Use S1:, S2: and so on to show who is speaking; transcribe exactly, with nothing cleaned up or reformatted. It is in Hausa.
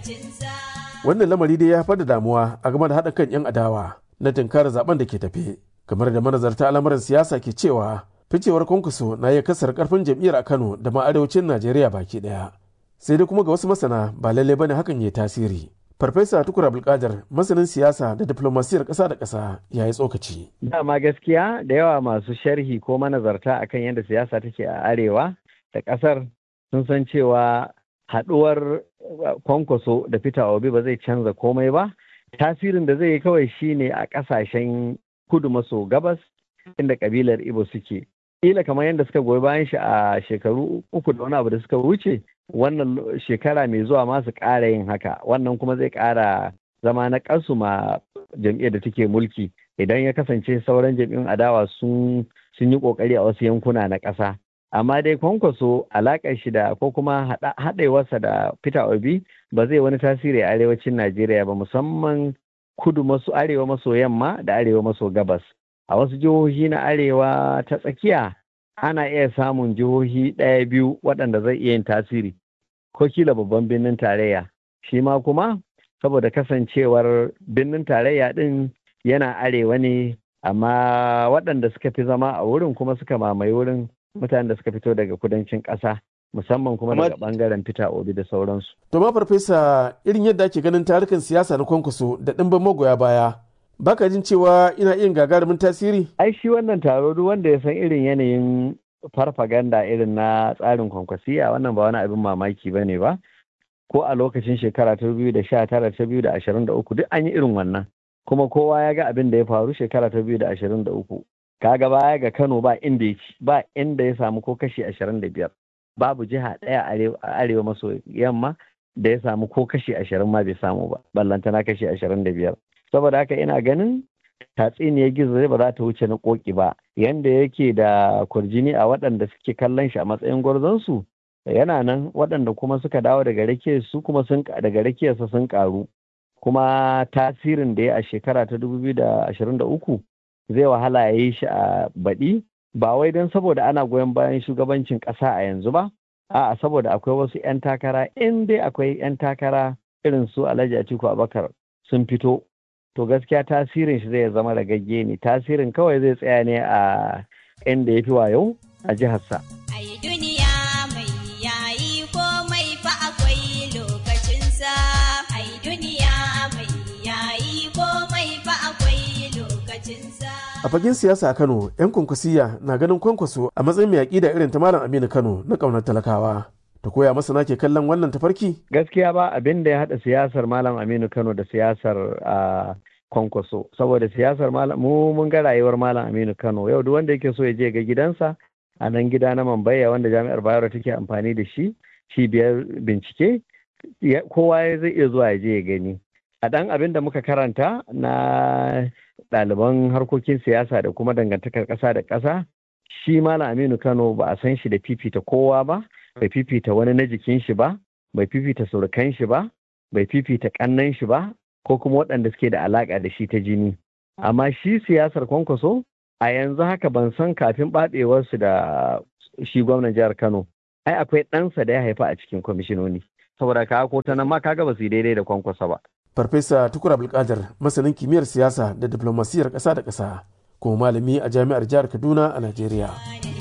S1: Wannan lamari dai ya haifar da damuwa a game da haɗa kan 'yan adawa na tunkarar zaben da ke tafe, kamar da manazarta al'amuran siyasa ke cewa ficewar Kwankwaso na iya kasar karfin jam'iyyar a Kano da ma arewacin Najeriya baki ɗaya. Sai dai kuma ga wasu masana ba lallai bane hakan ya tasiri. Farfesa Tukur Abdulkadir, masanin siyasa da diplomasiyar ƙasa da ƙasa, ya yi tsokaci.
S2: Dama gaskiya da yawa masu sharhi ko manazarta akan yadda siyasa take a arewa da ƙasar sun san cewa haɗuwar Kwankwaso da Peter Obi ba zai canza komai ba. Tasirin da zai yi kawai shine a ƙasashen kudu maso gabas inda ƙabilar Igbo suke. Kila kamar yadda suka goyi bayan shi a shekaru uku da wani abu da suka wuce, wannan shekara mai zuwa ma su ƙara yin haka. Wannan kuma zai ƙara zama na ƙasu ma jam'iyyar da take mulki idan ya kasance sauran jam'iyyun adawa sun sun yi ƙoƙari a wasu yankuna na ƙasa. Amma dai Kwankwaso alaƙar shi da ko kuma haɗewarsa da Peter Obi ba zai wani tasiri a arewacin Najeriya ba, musamman kudu maso arewa maso yamma da arewa maso gabas. A wasu jihohi na arewa ta tsakiya ana iya samun jihohi ɗaya biyu waɗanda zai iya yin tasiri ko kila babban birnin tarayya. Shi ma kuma saboda kasancewar birnin tarayya ɗin yana arewa ne, amma waɗanda suka fi zama a wurin kuma suka mamaye wurin mutanen da suka fito daga kudancin ƙasa, musamman kuma daga ɓangaren Peter Obi da sauransu.
S1: To ma farfesa, irin yadda ake ganin tarukan siyasa na Kwankwaso da ɗimbin magoya baya, baka jin cewa ina yin gagarumin tasiri?
S2: Ai shi wannan taro duk wanda ya san irin yanayin farfaganda irin na tsarin Kwankwasiya, wannan ba wani abin mamaki ba ne ba. Ko a lokacin shekara ta biyu da sha tara ta biyu da ashirin da uku duk an yi irin wannan. Kuma kowa ya ga abin da ya faru shekara ta biyu da ashirin da uku. Kaga baya ga Kano ba inda ya ci, ba inda ya samu ko kashi ashirin da biyar. Babu jiha ɗaya a arewa maso yamma da ya samu ko kashi ashirin ma bai samu ba, ballantana kashi ashirin da biyar. Saboda haka ina ganin tatsuniyar gizo ba za ta wuce na koki ba, yanda yake da kurjini a waɗanda suke kallon shi a matsayin gwarzonsu yana nan, waɗanda kuma suka dawo daga rakiyar su kuma sun daga rakiyarsa sun karu, kuma tasirin da ya a shekara ta dubu biyu da ashirin da uku zai wahala ya yi shi a baɗi, ba wai don saboda ana goyon bayan shugabancin ƙasa a yanzu ba, a'a saboda akwai wasu 'yan takara, in dai akwai 'yan takara irin su Alhaji Atiku Abubakar sun fito, to gaskiya tasirin shi zai zama ragagge ne. Tasirin kawai zai tsaya ne a inda ya fi wayo a jiharsa.
S3: Ai duniya mai yayi komai fa akwai lokacinsa. Ai duniya mai yayi komai fa akwai lokacinsa.
S1: A fagen siyasa a Kano, 'yan Kwankwasiya na ganin Kwankwaso a matsayin mai yaƙi da irin ta Malam Aminu Kano na ƙaunar talakawa. Ta koya masana ke kallon wannan tafarki?
S2: Gaskiya ba abin da ya haɗa siyasar Malam Aminu Kano da siyasar a Kwankwaso. Saboda siyasar Malam mu mun ga rayuwar Malam Aminu Kano. Yau duk wanda yake so ya je ga gidansa a nan gida na Mambaya wanda Jami'ar Bayero take amfani da shi, cibiyar bincike, kowa zai iya zuwa ya je ya gani. A ɗan abin da muka karanta na ɗaliban harkokin siyasa da kuma dangantakar ƙasa da ƙasa, shi Malam Aminu Kano ba a san shi da fifita kowa ba. Bai fifita wani na jikin shi ba, bai fifita surukan shi ba, bai fifita kannan shi ba, ko kuma waɗanda suke da alaƙa da shi ta jini. Amma shi siyasar Kwankwaso a yanzu haka ban san kafin ɓaɓewarsu da shi gwamnan jihar Kano. Ai akwai ɗansa da ya haifa a cikin kwamishinoni. Saboda ka ko ta nan ma kaga ba su yi daidai da Kwankwaso ba.
S1: Farfesa Tukur Abdulkadir, masanin kimiyyar siyasa da diplomasiyar ƙasa da ƙasa, kuma malami a jami'ar jihar Kaduna a Najeriya.